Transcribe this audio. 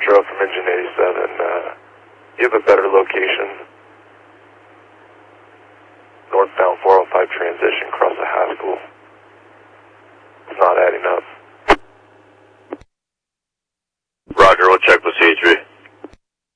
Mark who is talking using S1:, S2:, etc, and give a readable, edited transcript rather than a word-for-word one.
S1: drove from Engine 87. You have a better location